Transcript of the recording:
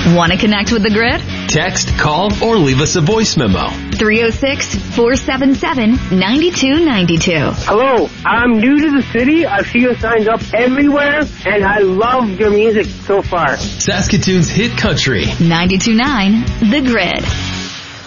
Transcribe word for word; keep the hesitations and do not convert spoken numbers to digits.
Want to connect with the Grid? Text, call, or leave us a voice memo. three oh six, four seven seven, nine two nine two. Hello, I'm new to the city. I see your signs up everywhere, and I love your music so far. Saskatoon's hit country. ninety-two point nine The Grid.